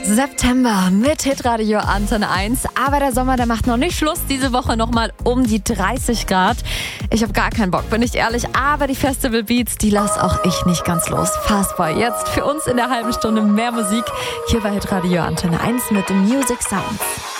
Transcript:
September mit Hitradio Antenne 1. Aber der Sommer, der macht noch nicht Schluss. Diese Woche nochmal um die 30 Grad. Ich habe gar keinen Bock, bin ich ehrlich. Aber die Festival Beats, die lass auch ich nicht ganz los. Fastboy, jetzt für uns in der halben Stunde mehr Musik. Hier bei Hitradio Antenne 1 mit den Music Sounds.